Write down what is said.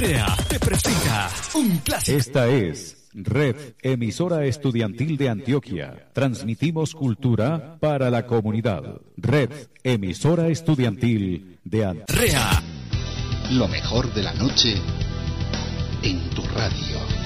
REA te presenta un clásico. Esta es Red Emisora Estudiantil de Antioquia. Transmitimos cultura para la comunidad. Red Emisora Estudiantil de Antioquia. REA. Lo mejor de la noche en tu radio.